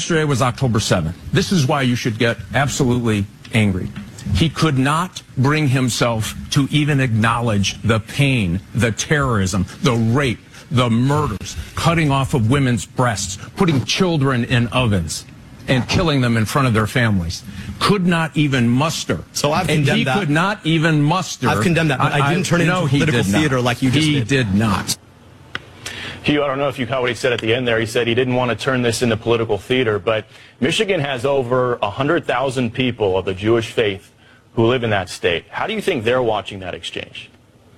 Yesterday was October 7th. This is why you should get absolutely angry. He could not bring himself to even acknowledge the pain, the terrorism, the rape, the murders, cutting off of women's breasts, putting children in ovens, and killing them in front of their families. Could not even muster. So I've condemned that. And he could not even muster. I've condemned that, but I didn't turn it into political theater like you just did. He did not. Hugh, I don't know if you caught what he said at the end there. He said he didn't want to turn this into political theater, but Michigan has over 100,000 people of the Jewish faith who live in that state. How do you think they're watching that exchange?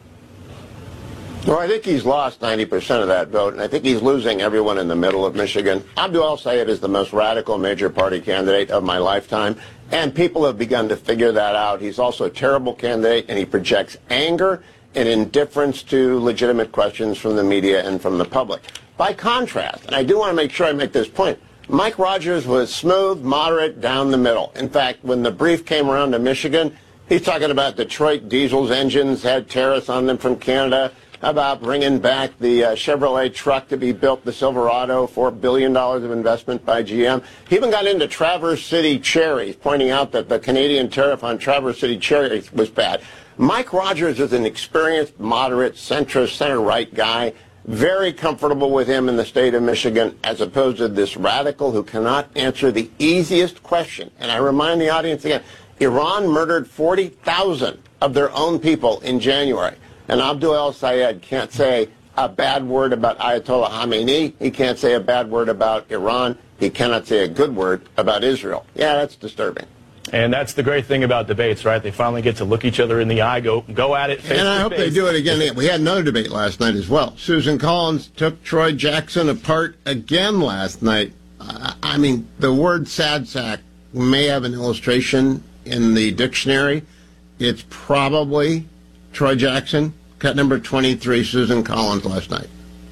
Well, I think he's lost 90% of that vote, and I think he's losing everyone in the middle of Michigan. Abdul El-Sayed is the most radical major party candidate of my lifetime, and people have begun to figure that out. He's also a terrible candidate, and he projects anger and indifference to legitimate questions from the media and from the public. By contrast, and I do want to make sure I make this point, Mike Rogers was smooth, moderate, down the middle. In fact, when the brief came around to Michigan, he's talking about Detroit Diesel's engines had tariffs on them from Canada, about bringing back the Chevrolet truck to be built, the Silverado, $4 billion of investment by GM. He even got into Traverse City cherries, pointing out that the Canadian tariff on Traverse City cherries was bad. Mike Rogers is an experienced, moderate, centrist, center-right guy, very comfortable with him in the state of Michigan, as opposed to this radical who cannot answer the easiest question. And I remind the audience again, Iran murdered 40,000 of their own people in January. And Abdul El-Sayed can't say a bad word about Ayatollah Khamenei. He can't say a bad word about Iran. He cannot say a good word about Israel. Yeah, that's disturbing. And that's the great thing about debates, right? They finally get to look each other in the eye, go at it face to face. And I hope they do it again. We had another debate last night as well. Susan Collins took Troy Jackson apart again last night. I mean, the word sad sack may have an illustration in the dictionary. It's probably Troy Jackson. Cut number 23, Susan Collins last night.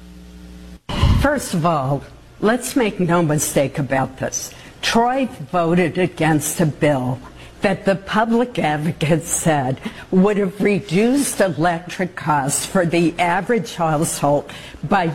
First of all, let's make no mistake about this. Troy voted against a bill that the public advocate said would have reduced electric costs for the average household by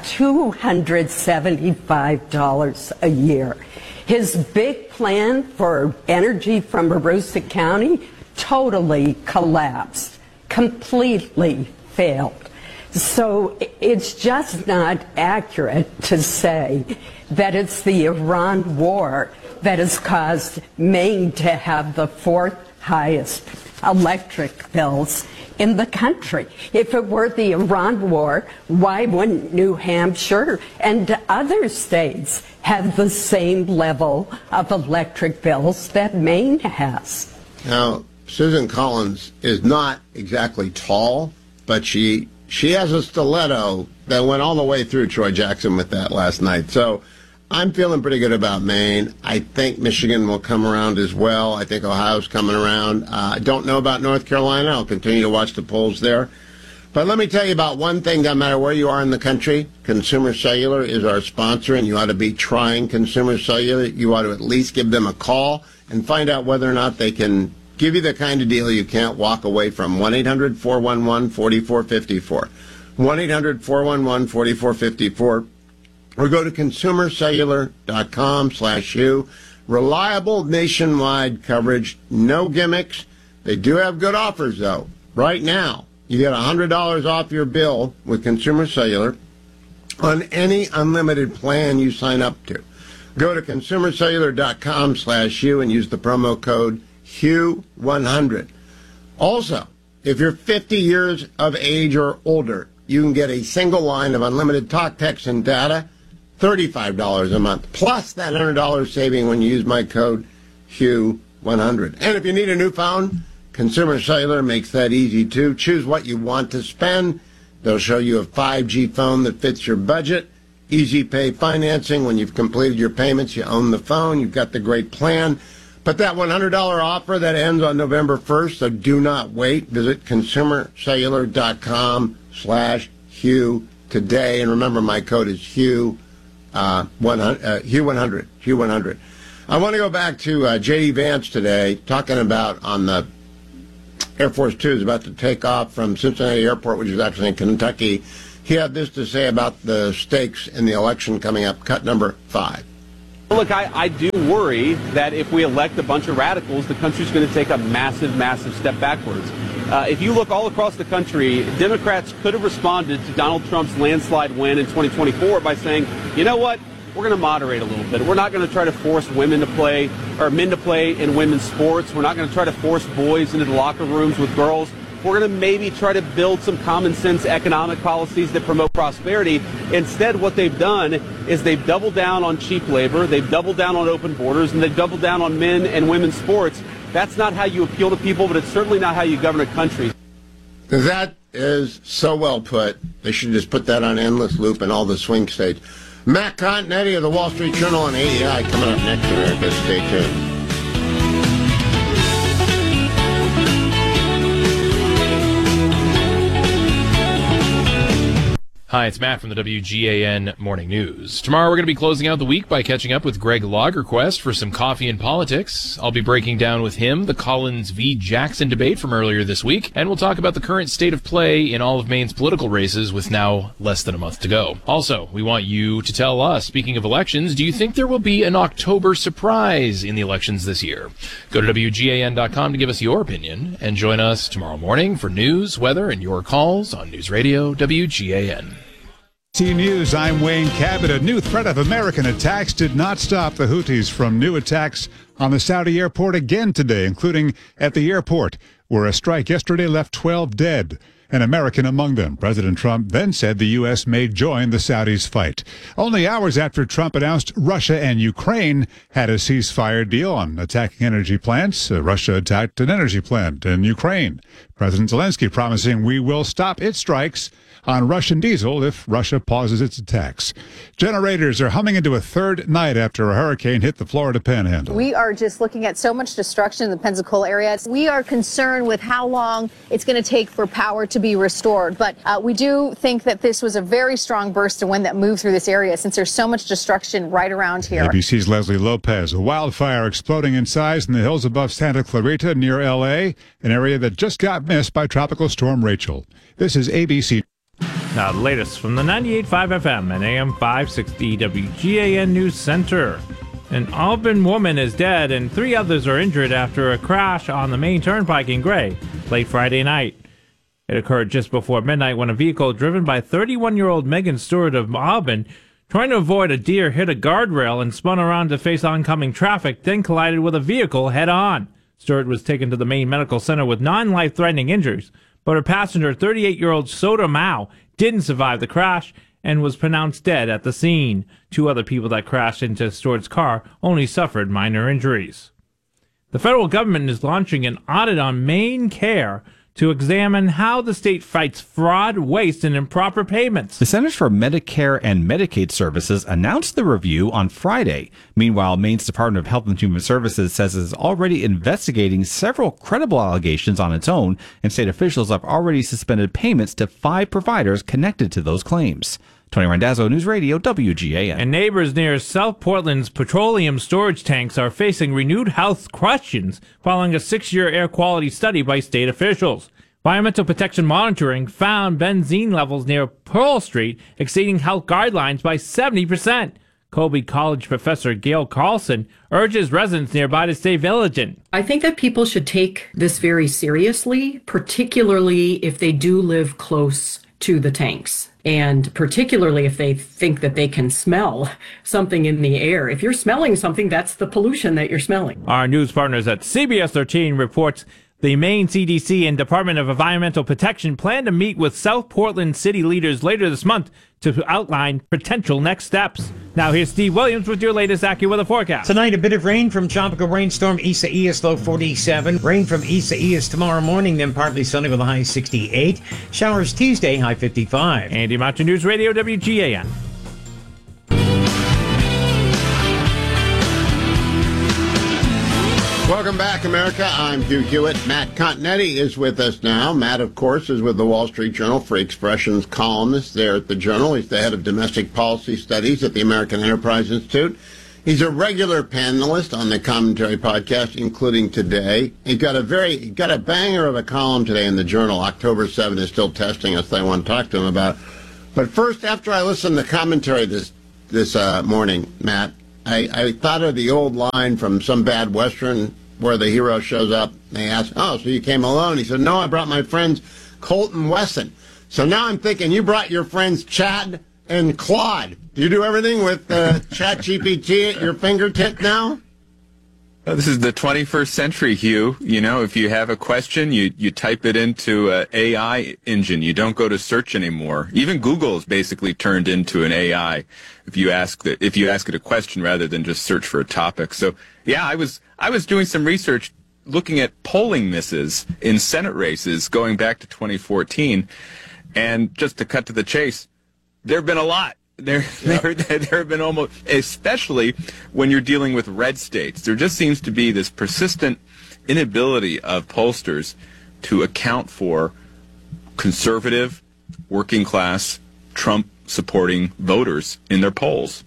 $275 a year. His big plan for energy from Aroostook County totally collapsed, completely failed. So it's just not accurate to say that it's the Iran war that has caused Maine to have the fourth highest electric bills in the country. If it were the Iran war, why wouldn't New Hampshire and other states have the same level of electric bills that Maine has? Now, Susan Collins is not exactly tall, but she has a stiletto that went all the way through Troy Jackson with that last night. So I'm feeling pretty good about Maine. I think Michigan will come around as well. I think Ohio's coming around. I don't know about North Carolina. I'll continue to watch the polls there. But let me tell you about one thing, no matter where you are in the country. Consumer Cellular is our sponsor, and you ought to be trying Consumer Cellular. You ought to at least give them a call and find out whether or not they can give you the kind of deal you can't walk away from. 1-800-411-4454. 1-800-411-4454. Or go to consumercellular.com/Hugh. Reliable nationwide coverage, no gimmicks. They do have good offers, though. Right now, you get $100 off your bill with Consumer Cellular on any unlimited plan you sign up to. Go to consumercellular.com/Hugh and use the promo code Hugh100. Also, if you're 50 years of age or older, you can get a single line of unlimited talk, text, and data, $35 a month, plus that $100 saving when you use my code Hugh100. And if you need a new phone, Consumer Cellular makes that easy too. Choose what you want to spend. They'll show you a 5G phone that fits your budget. Easy pay financing. When you've completed your payments, you own the phone. You've got the great plan. But that $100 offer that ends on November 1st, so do not wait. Visit consumercellular.com/Hugh today. And remember, my code is Hugh100. Hugh100. I want to go back to J.D. Vance today, talking about on the Air Force Two is about to take off from Cincinnati Airport, which is actually in Kentucky. He had this to say about the stakes in the election coming up. Cut number 5. Look, I do worry that if we elect a bunch of radicals, the country's going to take a massive, massive step backwards. If you look all across the country, Democrats could have responded to Donald Trump's landslide win in 2024 by saying, you know what, we're going to moderate a little bit. We're not going to try to force women to play, or men to play in women's sports. We're not going to try to force boys into the locker rooms with girls. We're going to maybe try to build some common sense economic policies that promote prosperity. Instead, what they've done is they've doubled down on cheap labor, they've doubled down on open borders, and they've doubled down on men and women's sports. That's not how you appeal to people, but it's certainly not how you govern a country. That is so well put. They should just put that on endless loop in all the swing states. Matt Continetti of the Wall Street Journal and AEI coming up next, America. Stay tuned. Hi, it's Matt from the WGAN Morning News. Tomorrow we're going to be closing out the week by catching up with Greg Lagerquist for some coffee and politics. I'll be breaking down with him the Collins v. Jackson debate from earlier this week, and we'll talk about the current state of play in all of Maine's political races with now less than a month to go. Also, we want you to tell us, speaking of elections, do you think there will be an October surprise in the elections this year? Go to WGAN.com to give us your opinion, and join us tomorrow morning for news, weather, and your calls on News Radio WGAN. News, I'm Wayne Cabot. A new threat of American attacks did not stop the Houthis from new attacks on the Saudi airport again today, including at the airport, where a strike yesterday left 12 dead, an American among them. President Trump then said the U.S. may join the Saudis' fight. Only hours after Trump announced Russia and Ukraine had a ceasefire deal on attacking energy plants, Russia attacked an energy plant in Ukraine. President Zelensky promising we will stop its strikes on Russian diesel if Russia pauses its attacks. Generators are humming into a third night after a hurricane hit the Florida Panhandle. We are just looking at so much destruction in the Pensacola area. We are concerned with how long it's going to take for power to be restored. But we do think that this was a very strong burst of wind that moved through this area since there's so much destruction right around here. ABC's Leslie Lopez. A wildfire exploding in size in the hills above Santa Clarita near L.A., an area that just got missed by Tropical Storm Rachel. This is ABC. Now, the latest from the 98.5 FM and AM 560 WGAN News Center. An Auburn woman is dead and 3 others are injured after a crash on the Main Turnpike in Gray late Friday night. It occurred just before midnight when a vehicle driven by 31-year-old Megan Stewart of Auburn, trying to avoid a deer, hit a guardrail and spun around to face oncoming traffic, then collided with a vehicle head-on. Stewart was taken to the Maine Medical Center with non-life-threatening injuries, but her passenger, 38-year-old Soda Mao, didn't survive the crash and was pronounced dead at the scene. 2 other people that crashed into Stewart's car only suffered minor injuries. The federal government is launching an audit on Maine Care to examine how the state fights fraud, waste, and improper payments. The Centers for Medicare and Medicaid Services announced the review on Friday. Meanwhile, Maine's Department of Health and Human Services says it is already investigating several credible allegations on its own, and state officials have already suspended payments to 5 providers connected to those claims. Tony Randazzo, News Radio, WGAN. And neighbors near South Portland's petroleum storage tanks are facing renewed health questions following a 6-year air quality study by state officials. Environmental Protection Monitoring found benzene levels near Pearl Street exceeding health guidelines by 70%. Colby College professor Gail Carlson urges residents nearby to stay vigilant. I think that people should take this very seriously, particularly if they do live close to the tanks. And particularly if they think that they can smell something in the air. If you're smelling something, that's the pollution that you're smelling. Our news partners at CBS 13 reports the Maine CDC and Department of Environmental Protection plan to meet with South Portland city leaders later this month to outline potential next steps. Now here's Steve Williams with your latest AccuWeather forecast. Tonight, a bit of rain from tropical rainstorm Isaias, low 47. Rain from Isaias tomorrow morning, then partly sunny with a high 68. Showers Tuesday, high 55. Andy Mountain News Radio, WGAN. Welcome back, America. I'm Hugh Hewitt. Matt Continetti is with us now. Matt, of course, is with the Wall Street Journal, Free Expressions columnist there at the Journal. He's the head of domestic policy studies at the American Enterprise Institute. He's a regular panelist on the Commentary podcast, including today. He got a banger of a column today in the Journal. October 7 is still testing us. I want to talk to him about. But first, after I listened to Commentary this morning, Matt, I thought of the old line from some bad Western where the hero shows up and they ask, "Oh, so you came alone?" He said, "No, I brought my friends Colt and Wesson." So now I'm thinking you brought your friends Chad and Claude. Do you do everything with ChatGPT at your fingertip now? This is the 21st century, Hugh. You know, if you have a question, you type it into an AI engine. You don't go to search anymore. Even Google is basically turned into an AI if you ask it a question rather than just search for a topic. So, yeah, I was doing some research looking at polling misses in Senate races going back to 2014. And just to cut to the chase, there have been a lot. There have been almost, especially when you're dealing with red states. There just seems to be this persistent inability of pollsters to account for conservative, working class, Trump-supporting voters in their polls.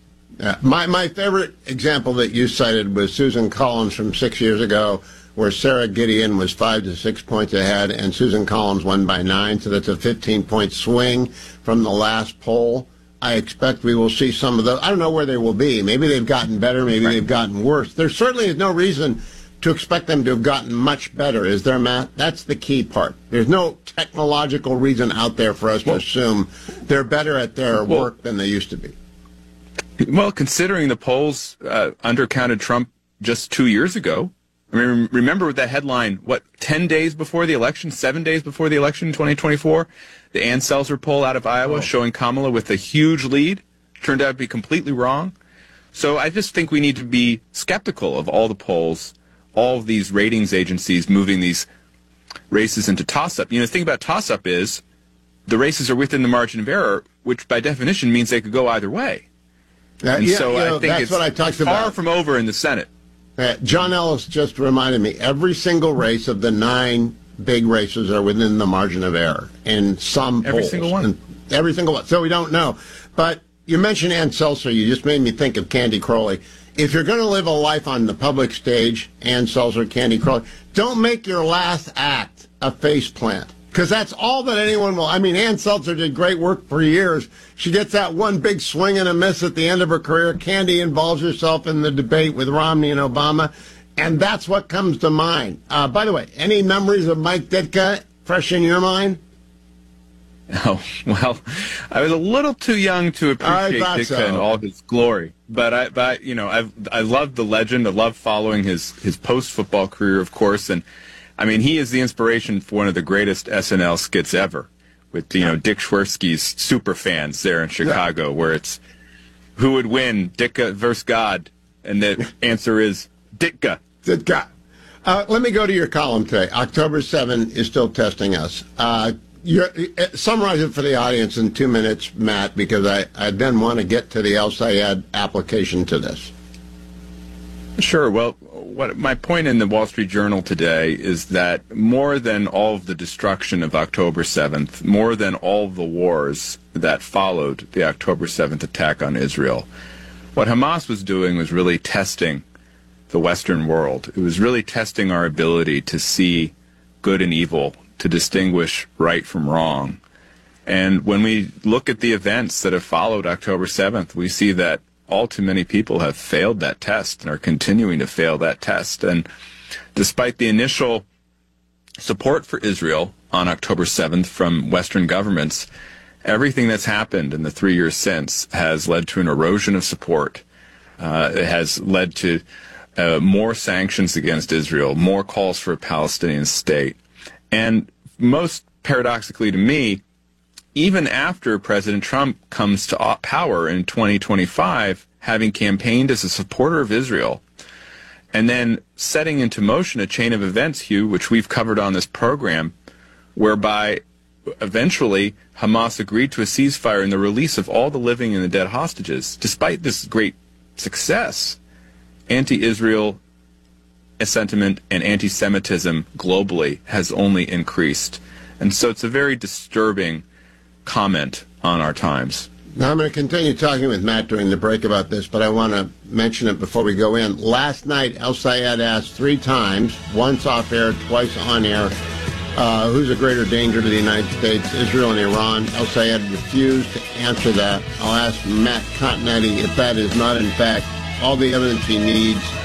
My favorite example that you cited was Susan Collins from 6 years ago, where Sarah Gideon was 5 to 6 points ahead, and Susan Collins won by 9, so that's a 15-point swing from the last poll. I expect we will see some of those. I don't know where they will be. Maybe they've gotten better. Maybe they've gotten worse. There certainly is no reason to expect them to have gotten much better, is there, Matt? That's the key part. There's no technological reason out there for us to assume they're better at their work than they used to be. Well, considering the polls undercounted Trump just 2 years ago, I mean, remember that headline, 10 days before the election, 7 days before the election in 2024? The Ann Selzer poll out of Iowa showing Kamala with a huge lead turned out to be completely wrong. So I just think we need to be skeptical of all the polls, all of these ratings agencies moving these races into toss-up. You know, the thing about toss-up is the races are within the margin of error, which by definition means they could go either way. I think that's what I talked about. Far from over in the Senate. John Ellis just reminded me, every single race of the 9 big races are within the margin of error in some polls. Every single one. Every single one. So we don't know. But you mentioned Ann Selzer. You just made me think of Candy Crowley. If you're going to live a life on the public stage, Ann Selzer, Candy Crowley, don't make your last act a faceplant. Because that's all that anyone will. I mean, Ann Selzer did great work for years. She gets that one big swing and a miss at the end of her career. Candy involves herself in the debate with Romney and Obama. And that's what comes to mind. By the way, any memories of Mike Ditka fresh in your mind? Oh, well, I was a little too young to appreciate Ditka in all his glory. But I loved the legend. I loved following his post-football career, of course. And I mean, he is the inspiration for one of the greatest SNL skits ever with, Dick Schwersky's super fans there in Chicago, where it's who would win, Ditka versus God? And the answer is Ditka. Ditka. Let me go to your column today. October 7 is still testing us. Summarize it for the audience in 2 minutes, Matt, because I then want to get to the El Sayed application to this. Sure. Well, my point in the Wall Street Journal today is that more than all of the destruction of October 7th, more than all the wars that followed the October 7th attack on Israel, what Hamas was doing was really testing the Western world. It was really testing our ability to see good and evil, to distinguish right from wrong. And when we look at the events that have followed October 7th, we see that all too many people have failed that test and are continuing to fail that test. And despite the initial support for Israel on October 7th from Western governments, everything that's happened in the 3 years since has led to an erosion of support. It has led to more sanctions against Israel, more calls for a Palestinian state. And most paradoxically to me, even after President Trump comes to power in 2025, having campaigned as a supporter of Israel, and then setting into motion a chain of events, Hugh, which we've covered on this program, whereby eventually Hamas agreed to a ceasefire and the release of all the living and the dead hostages. Despite this great success, anti-Israel sentiment and anti-Semitism globally has only increased. And so it's a very disturbing comment on our times. Now, I'm going to continue talking with Matt during the break about this, but I want to mention it before we go in. Last night, El Sayed asked 3 times, once off air, twice on air, who's a greater danger to the United States, Israel and Iran? El Sayed refused to answer that. I'll ask Matt Continetti if that is not, in fact, all the evidence he needs